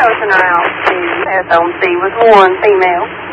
personnel to pass on C was one female.